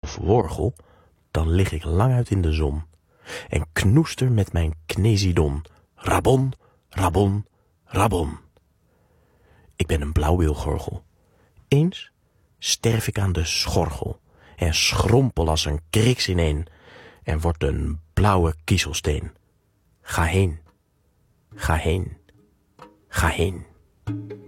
of worgel, dan lig ik lang uit in de zon en knoester met mijn knesidon. Rabon, rabon, rabon. Ik ben een blauwbeelgorgel. Eens sterf ik aan de schorgel en schrompel als een kriks ineen en word een blauwe kiezelsteen. Ga heen, ga heen, ga heen.